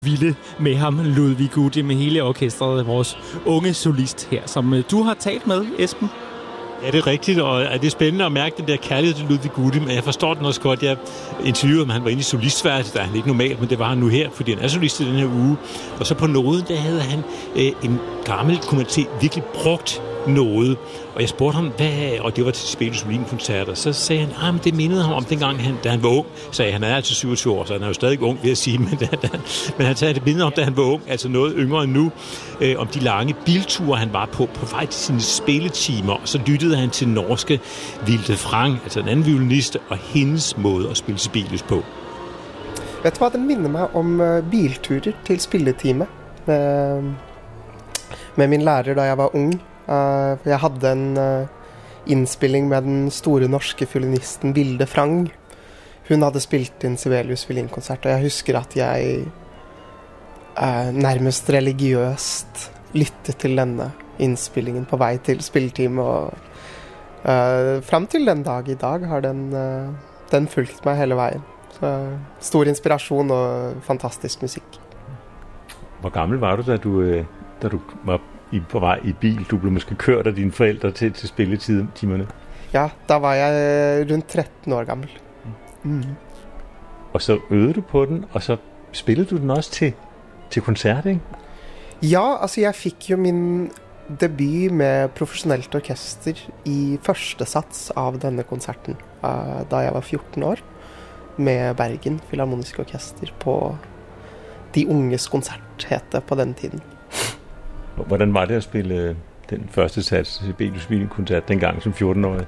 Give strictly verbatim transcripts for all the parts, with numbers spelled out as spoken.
vilde med ham, Ludwig Gudim, med hele orkestret, vores unge solist her, som du har talt med, Esben. Ja, det er rigtigt, og er det spændende at mærke den der kærlighed til Ludwig Gudim, men jeg forstår den også godt. Jeg interviewede, om han var inde i solistværelset, der er han ikke normalt, men det var han nu her, fordi han er solist i den her uge. Og så på nåden, der havde han øh, en gammel, kunne man se, virkelig brugt noget. Og jeg spurgte ham, hvad, og det var til Sibelius Violinkoncerter, så sagde han, ah, men det mindede ham om dengang, han, da han var ung. Sagde han, er altså syvogtyve år, så han er jo stadig ung, vil jeg sige, men, da, da, men han sagde, det mindede om, da han var ung, altså noget yngre end nu, øh, om de lange bilture, han var på, på vej til sine spilletimer, og så lyttede han til norske Vilde Frang, altså en anden violinist, og hendes måde at spille Sibelius på. Vet du hva, den minner meg om uh, bilturer til spilletime med, med min lærer da jeg var ung. Uh, jeg hadde en uh, innspilling med den store norske fiolinisten Vilde Frang. Hun hadde spilt inn Sibelius violinkonsert, og jeg husker at jeg uh, nærmest religiøst lyttet til denne innspillingen på vei til spilletime, og uh, frem til den dag i dag har den, uh, den fulgt meg hele veien. Så, stor inspirasjon og fantastisk musikk. Hvor gammel var du, da du, da du var I, på vej i bil? Du blev måske kørt af dine forældre til, til spilletimerne? Ja, da var jeg rundt tretten år gammel. Mm. Og så øvede du på den, og så spillede du den også til, til koncert, ikke? Ja, altså jeg fikk jo min debut med professionelt orkester i første sats av denne konserten, uh, da jeg var fjorten år, med Bergen Filharmoniske Orkester på De Unges Konsert, het det på den tiden. Hvordan var det at spille den første sats til Sibelius Violinkoncert dengang som fjorten-årig?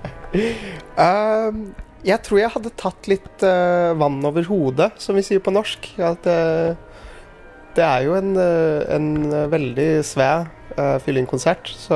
Uh, jeg tror jeg hadde tatt litt uh, vann over hodet, som vi sier på norsk. At, uh, det er jo en, uh, en veldig svær uh, violinkoncert, så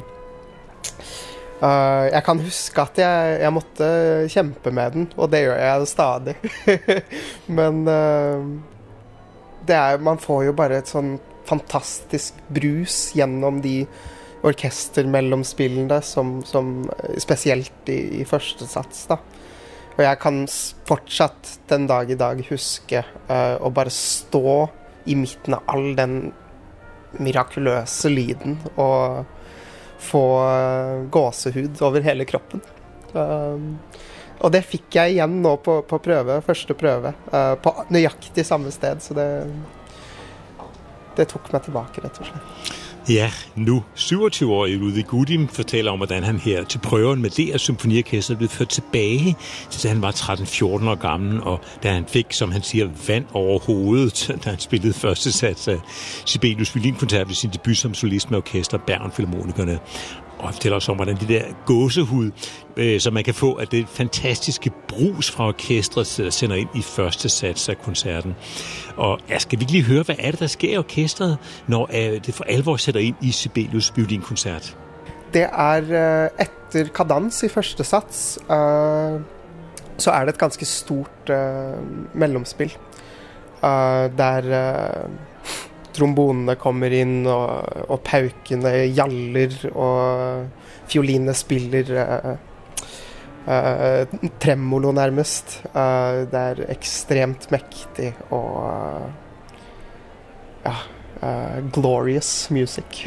uh, jeg kan huske at jeg, jeg måtte kjempe med den, og det gjør jeg stadig. Men uh, det er, man får jo bare et sånn fantastisk brus gjennom de orkestermellomspillene som, som spesielt i, i første sats da. Og jeg kan fortsatt den dag i dag huske uh, å bare stå i midten av all den mirakuløse lyden og få uh, gåsehud over hele kroppen. Uh, og det fikk jeg igjen nå på, på prøve, første prøve, uh, på nøyaktig samme sted, så det Det tok meg tilbake, rett og slett. Ja, nu syvogtyve-årige Ludwig Gudim fortæller om, hvordan han her til prøven med det symfoniorkester blev ført tilbage, til da han var tretten fjorten år gammel, og da han fik, som han siger, vand over hovedet, da han spillede første sats af Sibelius Violinkoncert ved sin debut som solist med orkester Bergen Filharmonikerne. Og fortæller også om, hvordan det der gåsehud, øh, som man kan få af det fantastiske brus fra orkestret, der sender ind i første sats af koncerten. Og ja, skal vi lige høre, hvad er det, der sker i orkestret, når øh, det for alvor sætter ind i Sibelius Violinkoncert? Det er øh, etter kadans i første sats, øh, så er det et ganske stort øh, mellomspill, øh, der øh, trombonene kommer inn, og, og paukene gjaller, og fiolinene spiller uh, uh, tremolo nærmest. Uh, det er ekstremt mektig og uh, ja, uh, glorious music.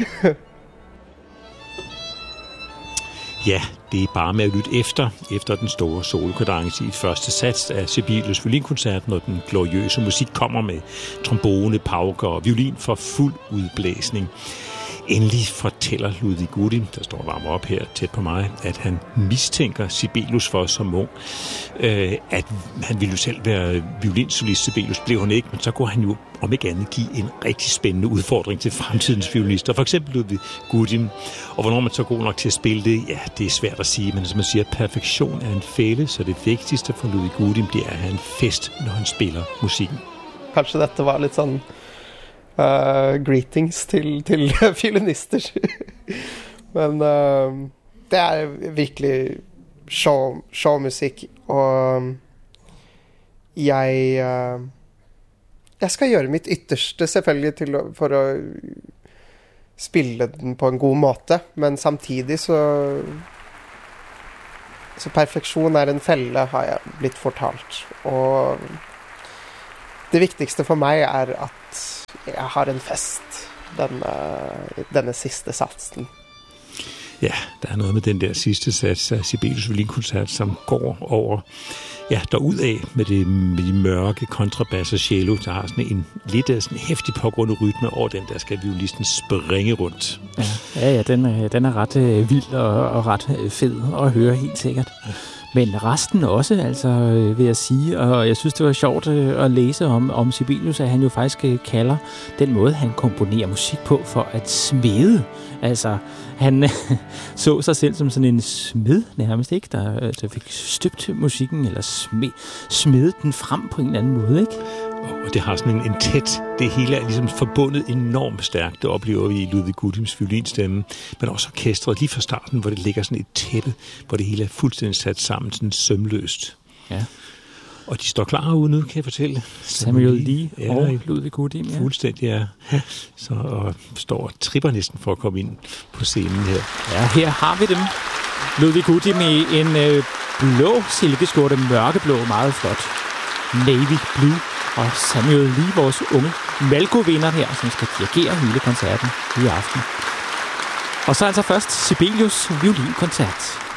Ja, det er bare med at lytte efter, efter den store solokadence i første sats af Sibelius Violinkoncerten, når den gloriøse musik kommer med trombone, pauker og violin for fuld udblæsning. Endelig fortæller Ludwig Gudim, der står varmt op her tæt på mig, at han mistænker Sibelius for som ung, øh, at han ville jo selv være violinsolist. Sibelius blev han ikke, men så kunne han jo om ikke andet give en rigtig spændende udfordring til fremtidens violinister. For eksempel Ludwig Gudim. Og hvornår man så er god nok til at spille det, ja, det er svært at sige, men som man siger, perfektion er en fælde, så det vigtigste for Ludwig Gudim, det er at have en fest, når han spiller musikken. Kanskje dette var litt sånn Uh, greetings til, til violinister. Men uh, det er virkelig show, showmusikk, og jeg uh, jeg skal gjøre mitt ytterste selvfølgelig til å, for å spille den på en god måte, men samtidig så så perfeksjon er en felle, har jeg blitt fortalt, og det viktigste for meg er at jeg har en fest denne, denne sidste satsen. Ja, der er noget med den der sidste sats af Sibelius violinkoncert, som går over, ja, derudad med, det, med de mørke kontrabas og cello, der har sådan en lidt af sådan hæftig pågrundet rytme over den, der skal violisten springe rundt. Ja, ja, ja den, den er ret øh, vild og, og ret øh, fed at høre, helt sikkert. Men resten også, altså, vil jeg sige, og jeg synes, det var sjovt at læse om, om Sibelius, at han jo faktisk kalder den måde, han komponerer musik på, for at smede. Altså, han så sig selv som sådan en smed nærmest, ikke? Der, der fik støbt musikken, eller smed, smedet den frem på en eller anden måde, ikke? Og det har sådan en, en tæt, det hele er ligesom forbundet enormt stærkt, det oplever vi i Ludwig Gudims violinstemme, men også orkestret lige fra starten, hvor det ligger sådan et tæppe, hvor det hele er fuldstændig sat sammen, sådan sømløst. Ja. Og de står klar ude nu, kan jeg fortælle. Samuel Lee ja, og Ludwig Gudim, ja. Fuldstændig, ja. Så og står og tripper næsten for at komme ind på scenen her. Ja, her har vi dem. Ludwig Gudim i en øh, blå silkeskjorte, mørkeblå, meget flot. Navy Blue. Og Samuel Lee, vores unge Malko-vinder her, som skal dirigere hele koncerten i aften. Og så altså først Sibelius violinkoncert.